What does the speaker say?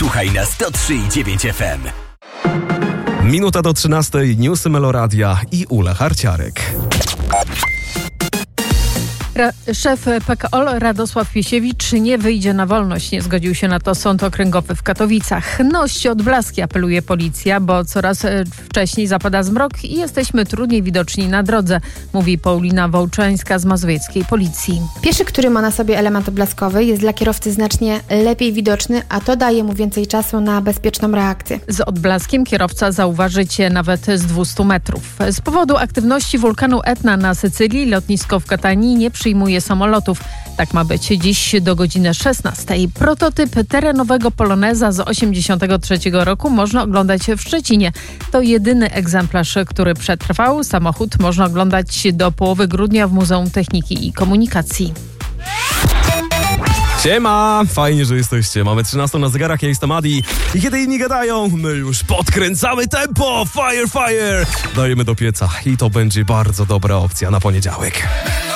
Słuchaj na 103,9 FM. Minuta do 13. Newsy Meloradia i Ula Harciarek. Szef PKOL Radosław Piesiewicz nie wyjdzie na wolność. Nie zgodził się na to Sąd Okręgowy w Katowicach. Noście odblaski, apeluje policja, bo coraz wcześniej zapada zmrok i jesteśmy trudniej widoczni na drodze, mówi Paulina Wołczańska z mazowieckiej policji. Pieszy, który ma na sobie element odblaskowy, jest dla kierowcy znacznie lepiej widoczny, a to daje mu więcej czasu na bezpieczną reakcję. Z odblaskiem kierowca zauważy cię nawet z 200 metrów. Z powodu aktywności wulkanu Etna na Sycylii lotnisko w Katanii nie przyjmuje samolotów. Tak ma być dziś do godziny 16. Prototyp terenowego Poloneza z 1983 roku można oglądać w Szczecinie. To jedyny egzemplarz, który przetrwał. Samochód można oglądać do połowy grudnia w Muzeum Techniki i Komunikacji. Siema! Fajnie, że jesteście. Mamy 13 na zegarach, ja jestem Adi. I kiedy inni gadają, my już podkręcamy tempo! Fire, fire! Dajemy do pieca i to będzie bardzo dobra opcja na poniedziałek.